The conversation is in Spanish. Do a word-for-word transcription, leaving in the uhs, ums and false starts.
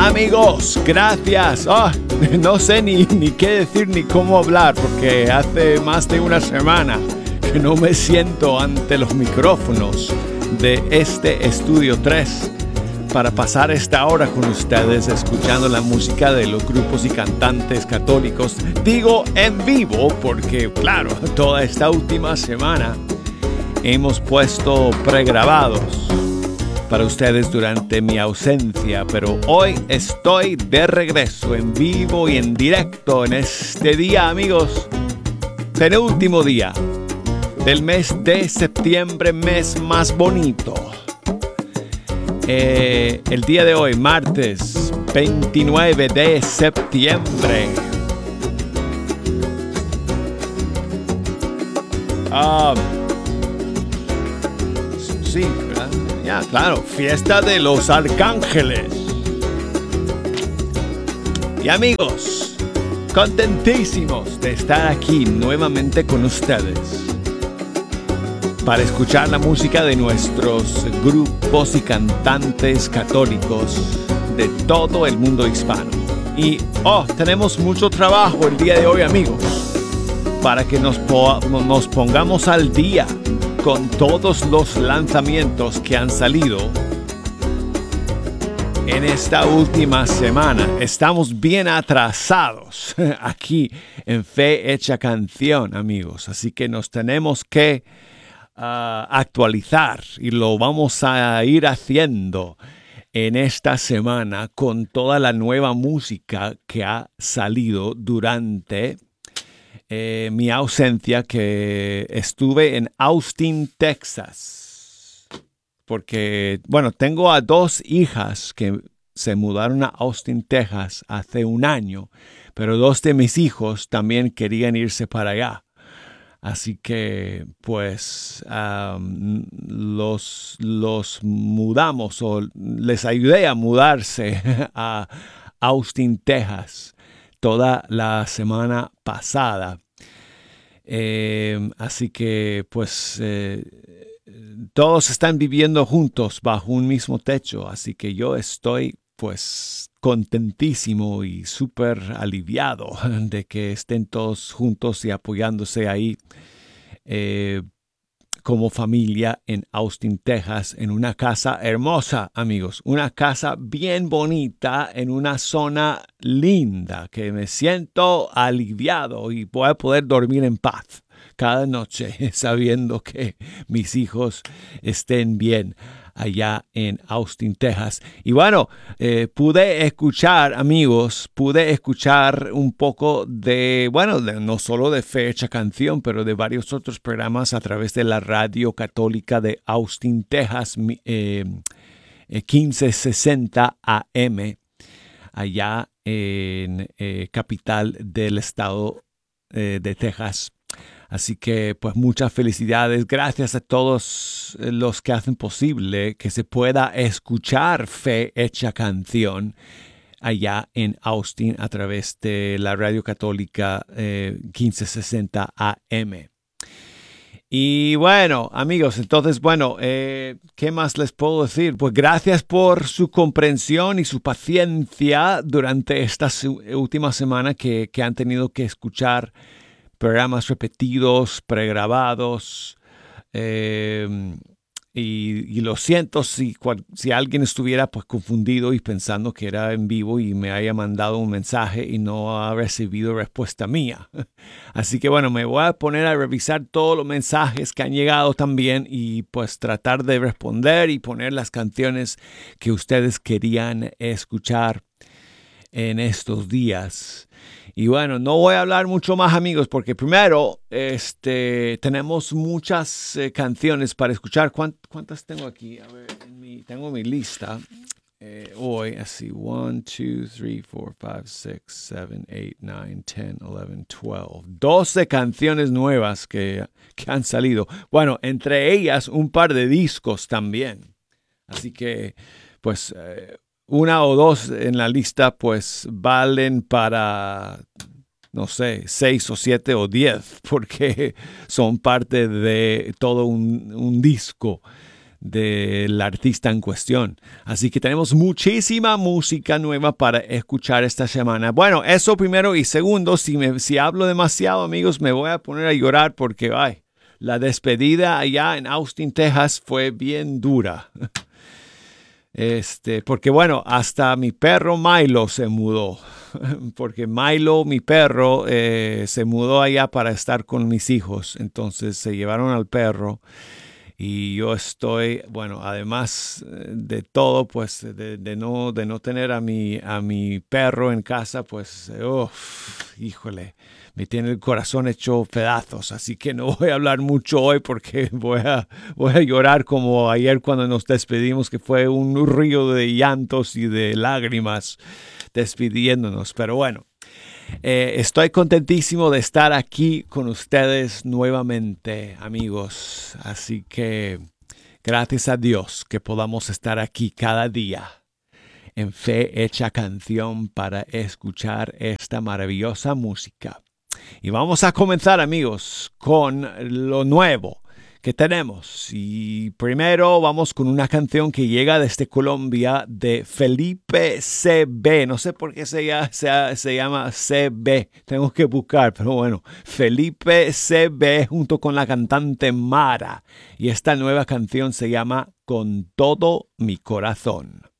Amigos, gracias. Oh, no sé ni, ni qué decir ni cómo hablar porque hace más de una semana que no me siento ante los micrófonos de este Estudio tres para pasar esta hora con ustedes escuchando la música de los grupos y cantantes católicos. Digo en vivo porque, claro, toda esta última semana hemos puesto pregrabados para ustedes durante mi ausencia, pero hoy estoy de regreso en vivo y en directo en este día, amigos, penúltimo día del mes de septiembre, mes más bonito. Eh, el día de hoy, martes veintinueve de septiembre. Ah, sí, ¿verdad? Ya, claro, fiesta de los arcángeles. Y amigos, contentísimos de estar aquí nuevamente con ustedes para escuchar la música de nuestros grupos y cantantes católicos de todo el mundo hispano. Y, oh, tenemos mucho trabajo el día de hoy, amigos, para que nos, po- nos pongamos al día con todos los lanzamientos que han salido en esta última semana. Estamos bien atrasados aquí en Fe Hecha Canción, amigos. Así que nos tenemos que uh, actualizar y lo vamos a ir haciendo en esta semana con toda la nueva música que ha salido durante Eh, mi ausencia, que estuve en Austin, Texas, porque, bueno, tengo a dos hijas que se mudaron a Austin, Texas hace un año, pero dos de mis hijos también querían irse para allá. Así que, pues, um, los, los mudamos o les ayudé a mudarse a Austin, Texas, toda la semana pasada. Eh, así que pues eh, todos están viviendo juntos bajo un mismo techo. Así que yo estoy pues contentísimo y súper aliviado de que estén todos juntos y apoyándose ahí eh, como familia en Austin, Texas, en una casa hermosa, amigos. Una casa bien bonita, en una zona linda, que me siento aliviado y voy a poder dormir en paz cada noche, sabiendo que mis hijos estén bien allá en Austin, Texas. Y bueno, eh, pude escuchar, amigos, pude escuchar un poco de, bueno, de, no solo de Fe Hecha Canción, pero de varios otros programas a través de la radio católica de Austin, Texas, eh, quince sesenta A M, allá en eh, capital del estado eh, de Texas. Así que pues muchas felicidades, gracias a todos los que hacen posible que se pueda escuchar Fe Hecha Canción allá en Austin a través de la radio católica eh, quince sesenta A M. Y bueno, amigos, entonces, bueno, eh, ¿qué más les puedo decir? Pues gracias por su comprensión y su paciencia durante esta última semana que, que han tenido que escuchar programas repetidos, pregrabados, eh, y, y lo siento si, si alguien estuviera pues confundido y pensando que era en vivo y me haya mandado un mensaje y no ha recibido respuesta mía. Así que bueno, me voy a poner a revisar todos los mensajes que han llegado también y pues tratar de responder y poner las canciones que ustedes querían escuchar en estos días. Y bueno, no voy a hablar mucho más, amigos, porque primero este, tenemos muchas eh, canciones para escuchar. ¿Cuánt, ¿Cuántas tengo aquí? A ver, en mi, tengo mi lista eh, hoy. Así, one, two, three, four, five, six, seven, eight, nine, ten, eleven, twelve. doce canciones nuevas que, que han salido. Bueno, entre ellas un par de discos también. Así que, pues... Eh, una o dos en la lista pues valen para, no sé, seis o siete o diez, porque son parte de todo un, un disco del artista en cuestión. Así que tenemos muchísima música nueva para escuchar esta semana. Bueno, eso primero, y segundo, si, me, si hablo demasiado, amigos, me voy a poner a llorar porque ay, la despedida allá en Austin, Texas fue bien dura. Este, porque bueno, hasta mi perro Milo se mudó. Porque Milo, mi perro, eh, se mudó allá para estar con mis hijos. Entonces se llevaron al perro. Y yo estoy, bueno, además de todo, pues de, de, no, de no tener a mi, a mi perro en casa, pues, uff, híjole, me tiene el corazón hecho pedazos. Así que no voy a hablar mucho hoy porque voy a, voy a llorar como ayer cuando nos despedimos, que fue un río de llantos y de lágrimas despidiéndonos. Pero bueno. Eh, estoy contentísimo de estar aquí con ustedes nuevamente, amigos. Así que gracias a Dios que podamos estar aquí cada día en Fe Hecha Canción para escuchar esta maravillosa música. Y vamos a comenzar, amigos, con lo nuevo que tenemos. Y primero vamos con una canción que llega desde Colombia de Felipe C B. No sé por qué se, se, se llama C B. Tengo que buscar, pero bueno. Felipe C B junto con la cantante Mara. Y esta nueva canción se llama Con todo mi corazón.